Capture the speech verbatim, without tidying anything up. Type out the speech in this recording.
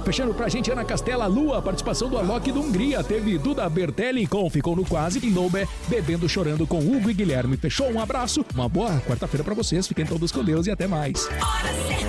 Fechando pra gente, Ana Castela, Lua, participação do Alok da Hungria. Teve Duda Bertelli com Ficou no Quase e Loube, Bebendo Chorando com Hugo e Guilherme. Fechou? Um abraço, uma boa quarta-feira pra vocês. Fiquem todos com Deus e até mais.